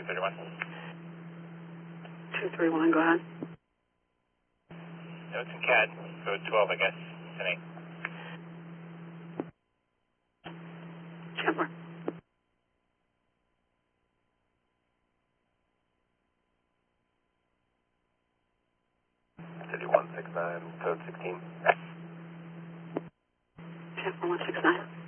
231. 231, go ahead. No, it's in CAD. Code 12, I guess. It's an 8. Chandler. City 169, code 16. Chandler 169.